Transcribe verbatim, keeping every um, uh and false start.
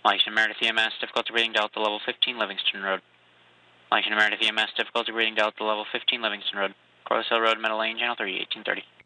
Light and Meredith E M S, difficulty reading Delta level fifteen Livingston Road. Light and Meredith E M S, difficulty reading Delta level fifteen Livingston Road. Cross Hill Road, Middle Lane, channel three, eighteen thirty.